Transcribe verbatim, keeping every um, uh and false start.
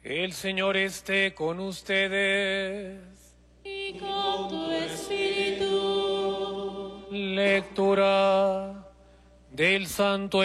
El Señor esté con ustedes. Y con tu espíritu. Lectura del Santo